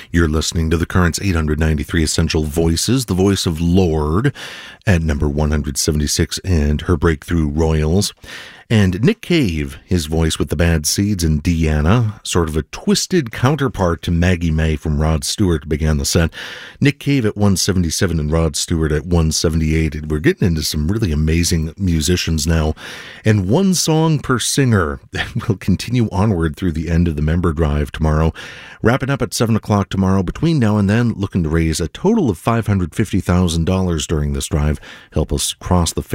You're listening to the Currents 893 Essential Voices, the voice of Lorde at number 176 and her breakthrough Royals. And Nick Cave, his voice with the Bad Seeds and Deanna, sort of a twisted counterpart to Maggie May from Rod Stewart, began the set. Nick Cave at 177 and Rod Stewart at 178. We're getting into some really amazing musicians now. And one song per singer. We'll continue onward through the end of the member drive tomorrow. Wrapping up at 7 o'clock tomorrow. Between now and then, looking to raise a total of $550,000 during this drive. Help us cross the